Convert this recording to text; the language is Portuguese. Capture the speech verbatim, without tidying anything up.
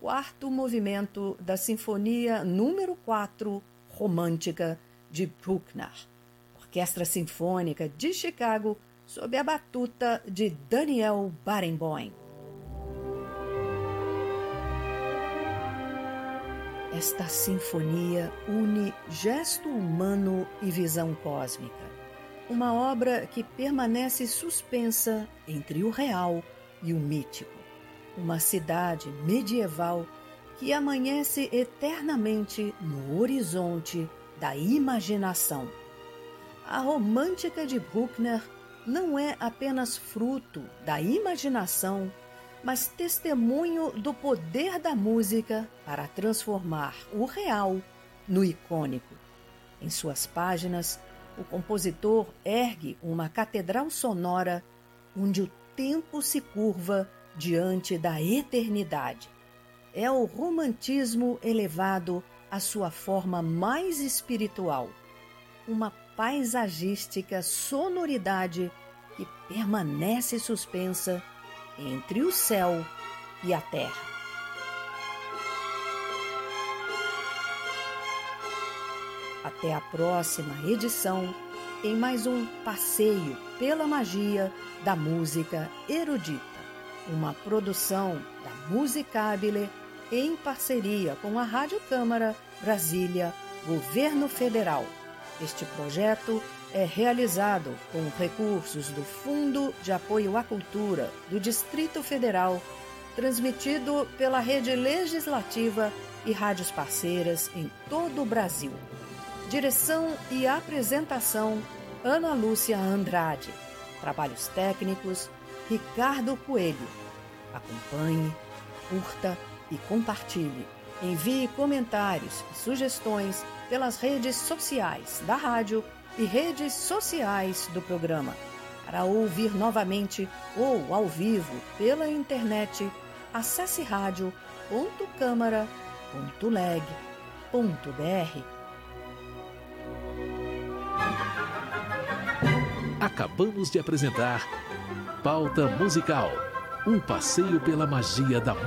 quarto movimento da Sinfonia número quatro, Romântica, de Bruckner, Orquestra Sinfônica de Chicago, sob a batuta de Daniel Barenboim. Esta sinfonia une gesto humano e visão cósmica, uma obra que permanece suspensa entre o real e o mítico, uma cidade medieval que amanhece eternamente no horizonte da imaginação. A Romântica de Bruckner não é apenas fruto da imaginação, mas testemunho do poder da música para transformar o real no icônico. Em suas páginas, o compositor ergue uma catedral sonora onde o tempo se curva diante da eternidade. É o romantismo elevado à sua forma mais espiritual, uma paisagística sonoridade que permanece suspensa entre o céu e a terra. Até a próxima edição em mais um passeio pela magia da música erudita, uma produção da Musicabile em parceria com a Rádio Câmara Brasília, Governo Federal. Este projeto é realizado com recursos do Fundo de Apoio à Cultura do Distrito Federal, transmitido pela Rede Legislativa e rádios parceiras em todo o Brasil. Direção e apresentação, Ana Lúcia Andrade. Trabalhos técnicos, Ricardo Coelho. Acompanhe, curta e compartilhe. Envie comentários e sugestões pelas redes sociais da rádio e redes sociais do programa. Para ouvir novamente ou ao vivo pela internet, acesse rádio ponto câmara ponto leg ponto br. Acabamos de apresentar Pauta Musical, um passeio pela magia da